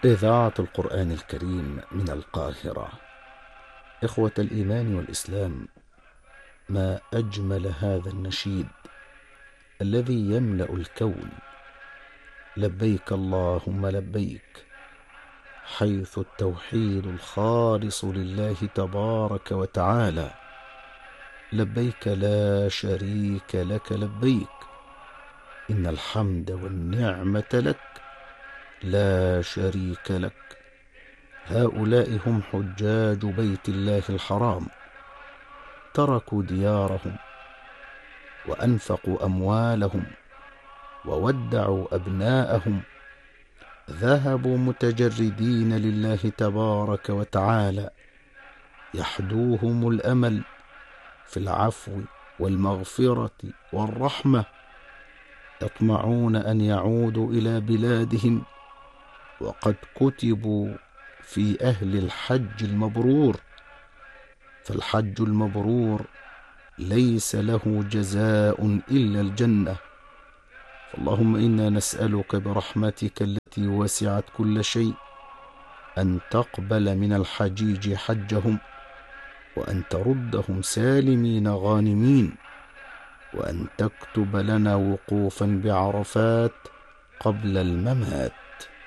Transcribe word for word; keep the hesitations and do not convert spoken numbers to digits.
إذاعة القرآن الكريم من القاهرة. إخوة الإيمان والإسلام، ما أجمل هذا النشيد الذي يملأ الكون. لبيك اللهم لبيك، حيث التوحيد الخالص لله تبارك وتعالى. لبيك لا شريك لك لبيك، إن الحمد والنعمة لك لا شريك لك. هؤلاء هم حجاج بيت الله الحرام، تركوا ديارهم وأنفقوا أموالهم وودعوا أبناءهم، ذهبوا متجردين لله تبارك وتعالى، يحدوهم الأمل في العفو والمغفرة والرحمة، يطمعون أن يعودوا إلى بلادهم، وقد كتبوا في أهل الحج المبرور. فالحج المبرور ليس له جزاء إلا الجنة. فاللهم إنا نسألك برحمتك التي وسعت كل شيء أن تقبل من الحجيج حجهم، وأن تردهم سالمين غانمين، وأن تكتب لنا وقوفا بعرفات قبل الممات.